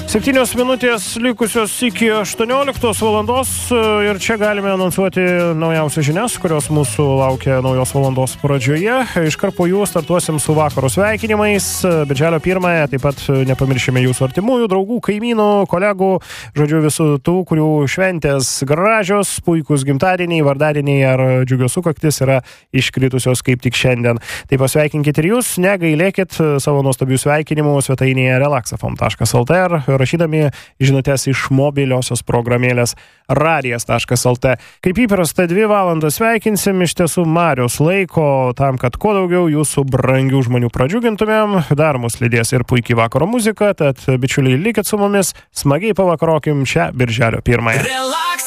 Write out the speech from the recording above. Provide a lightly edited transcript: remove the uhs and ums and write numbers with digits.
7 minutės likusios iki 18 valandos ir čia galime anonsuoti naujausias žinias, kurios mūsų laukia naujos valandos pradžioje. Iškart po jų startuosim su vakaro sveikinimais. Birželio 1-ąją taip pat nepamiršime jūsų artimųjų, draugų, kaimynų, kolegų, žodžiu visų tų, kurių šventės gražios, puikūs gimtadieniai, vardadieniai ar džiugios sukaktis yra iškritusios kaip tik šiandien. Tai pasveikinkit ir jūs, negailėkit savo nuostabių sveikinimų svetainėje relaxafm.lt ar rašydami žinutės iš mobiliosios programėlės radijas.lt. Kaip įprasta 2 valandas sveikinsim, iš tiesų Mariaus laiko tam, kad kuo daugiau jūsų brangių žmonių pradžiugintumėm. Dar mus lydės ir puikiai vakaro muzika, tad bičiuliai likit su mumis, smagiai pavakarokim šią birželio 1-ąją.